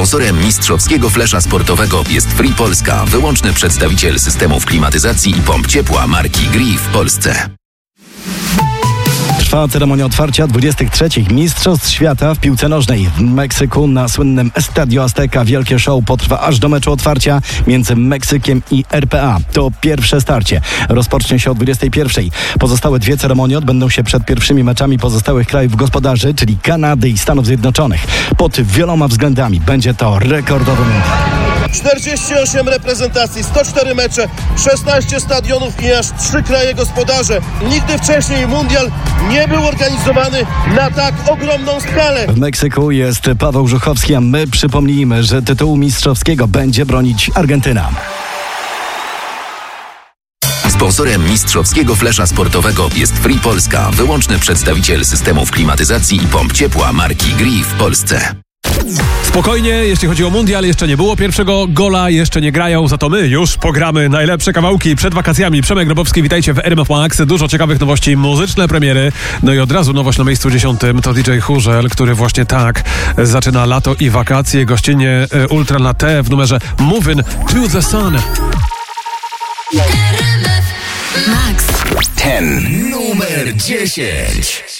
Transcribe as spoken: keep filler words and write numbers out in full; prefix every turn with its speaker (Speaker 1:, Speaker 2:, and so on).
Speaker 1: Sponsorem mistrzowskiego flesza sportowego jest Free Polska, wyłączny przedstawiciel systemów klimatyzacji i pomp ciepła marki Gree w Polsce.
Speaker 2: Trwa ceremonia otwarcia dwudziestych trzecich Mistrzostw Świata w piłce nożnej. W Meksyku na słynnym Estadio Azteca wielkie show potrwa aż do meczu otwarcia między Meksykiem i R P A. To pierwsze starcie. Rozpocznie się o dwudziestej pierwszej. Pozostałe dwie ceremonie odbędą się przed pierwszymi meczami pozostałych krajów gospodarzy, czyli Kanady i Stanów Zjednoczonych. Pod wieloma względami będzie to rekordowy mundial.
Speaker 3: czterdzieści osiem reprezentacji, sto cztery mecze, szesnaście stadionów i aż trzy kraje gospodarze. Nigdy wcześniej mundial nie był organizowany na tak ogromną skalę.
Speaker 2: W Meksyku jest Paweł Żuchowski, a my przypomnijmy, że tytułu mistrzowskiego będzie bronić Argentyna.
Speaker 1: Sponsorem mistrzowskiego flesza sportowego jest Free Polska, wyłączny przedstawiciel systemów klimatyzacji i pomp ciepła marki Gree w Polsce.
Speaker 4: Spokojnie, jeśli chodzi o mundial, jeszcze nie było pierwszego gola, jeszcze nie grają, za to my już pogramy najlepsze kawałki przed wakacjami. Przemek Grabowski, witajcie w R M F Max. Dużo ciekawych nowości, muzyczne premiery. No i od razu nowość na miejscu dziesiątym to D J Hurzel, który właśnie tak zaczyna lato i wakacje. Gościnnie Ultra Latte w numerze Movin' to the Sun.
Speaker 5: Max.
Speaker 1: Ten numer dziesięć.